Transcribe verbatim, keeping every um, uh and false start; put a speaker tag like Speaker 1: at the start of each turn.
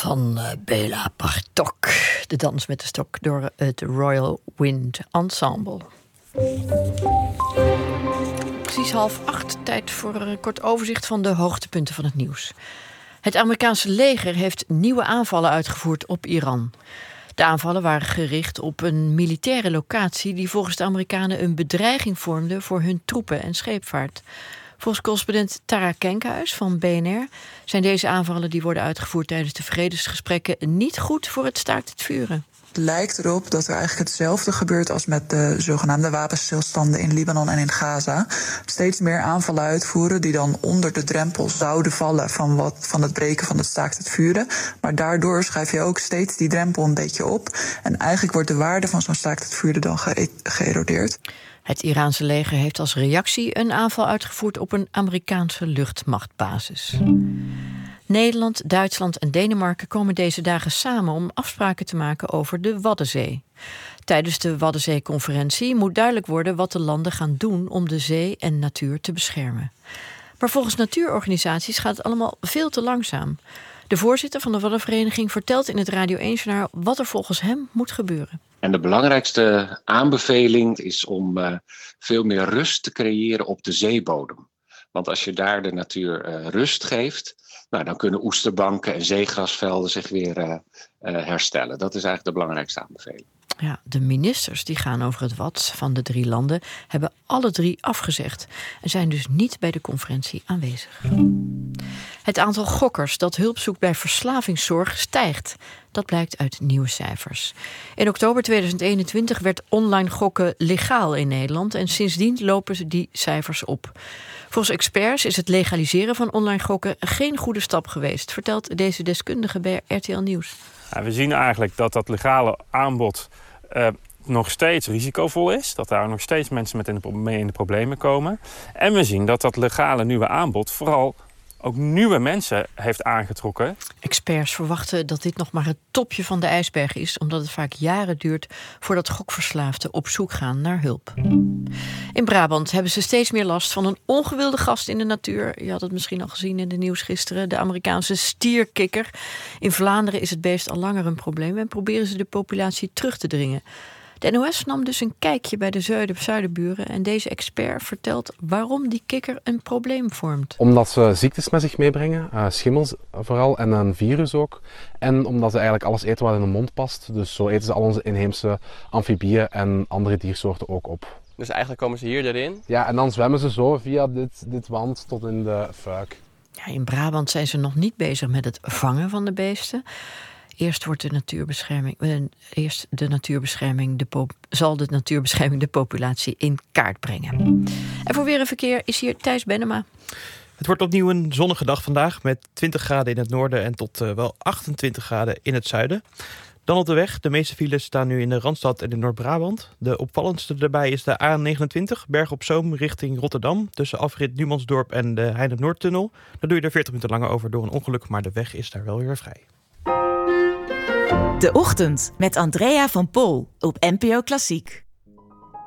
Speaker 1: van uh, Béla Bartók. De dans met de stok door het Royal Wind Ensemble. Precies half acht, tijd voor een kort overzicht van de hoogtepunten van het nieuws. Het Amerikaanse leger heeft nieuwe aanvallen uitgevoerd op Iran. De aanvallen waren gericht op een militaire locatie die volgens de Amerikanen een bedreiging vormde voor hun troepen en scheepvaart. Volgens correspondent Tara Kenkhuis van B N R zijn deze aanvallen die worden uitgevoerd tijdens de vredesgesprekken niet goed voor het staakt het vuren.
Speaker 2: Het lijkt erop dat er eigenlijk hetzelfde gebeurt als met de zogenaamde wapenstilstanden in Libanon en in Gaza. Steeds meer aanvallen uitvoeren die dan onder de drempel zouden vallen van, wat, van het breken van het staakt het vuren. Maar daardoor schrijf je ook steeds die drempel een beetje op. En eigenlijk wordt de waarde van zo'n staakt het vuren dan ge- geërodeerd.
Speaker 1: Het Iraanse leger heeft als reactie een aanval uitgevoerd op een Amerikaanse luchtmachtbasis. Nederland, Duitsland en Denemarken komen deze dagen samen om afspraken te maken over de Waddenzee. Tijdens de Waddenzeeconferentie moet duidelijk worden wat de landen gaan doen om de zee en natuur te beschermen. Maar volgens natuurorganisaties gaat het allemaal veel te langzaam. De voorzitter van de Waddenvereniging vertelt in het Radio één-journaal wat er volgens hem moet gebeuren.
Speaker 3: En de belangrijkste aanbeveling is om uh, veel meer rust te creëren op de zeebodem. Want als je daar de natuur uh, rust geeft, nou, dan kunnen oesterbanken en zeegrasvelden zich weer uh, uh, herstellen. Dat is eigenlijk de belangrijkste aanbeveling.
Speaker 1: Ja, de ministers die gaan over het wat van de drie landen hebben alle drie afgezegd en zijn dus niet bij de conferentie aanwezig. Het aantal gokkers dat hulp zoekt bij verslavingszorg stijgt. Dat blijkt uit nieuwe cijfers. In oktober tweeduizend eenentwintig werd online gokken legaal in Nederland en sindsdien lopen die cijfers op. Volgens experts is het legaliseren van online gokken geen goede stap geweest, vertelt deze deskundige bij R T L Nieuws.
Speaker 4: Ja, we zien eigenlijk dat dat legale aanbod uh, nog steeds risicovol is. Dat daar nog steeds mensen met in de, mee in de problemen komen. En we zien dat dat legale nieuwe aanbod vooral ook nieuwe mensen heeft aangetrokken.
Speaker 1: Experts verwachten dat dit nog maar het topje van de ijsberg is, omdat het vaak jaren duurt voordat gokverslaafden op zoek gaan naar hulp. In Brabant hebben ze steeds meer last van een ongewilde gast in de natuur. Je had het misschien al gezien in de nieuws gisteren, de Amerikaanse stierkikker. In Vlaanderen is het beest al langer een probleem en proberen ze de populatie terug te dringen. De N O S nam dus een kijkje bij de zuiden, zuidenburen en deze expert vertelt waarom die kikker een probleem vormt.
Speaker 5: Omdat ze ziektes met zich meebrengen, uh, schimmels vooral en een virus ook. En omdat ze eigenlijk alles eten wat in de mond past. Dus zo eten ze al onze inheemse amfibieën en andere diersoorten ook op.
Speaker 6: Dus eigenlijk komen ze hier erin?
Speaker 5: Ja, en dan zwemmen ze zo via dit, dit wand tot in de fuik.
Speaker 1: Ja, in Brabant zijn ze nog niet bezig met het vangen van de beesten. Eerst wordt de natuurbescherming, eh, eerst de natuurbescherming de pop, zal de natuurbescherming de populatie in kaart brengen. En voor weer en verkeer is hier Thijs Bennema.
Speaker 7: Het wordt opnieuw een zonnige dag vandaag met twintig graden in het noorden en tot uh, wel achtentwintig graden in het zuiden. Dan op de weg. De meeste files staan nu in de Randstad en in Noord-Brabant. De opvallendste daarbij is de A negenentwintig, Berg op Zoom richting Rotterdam. Tussen afrit Numansdorp en de Heine-Noordtunnel. Daar doe je er veertig minuten langer over door een ongeluk, maar de weg is daar wel weer vrij.
Speaker 8: De Ochtend met Andrea van Pol op N P O Klassiek.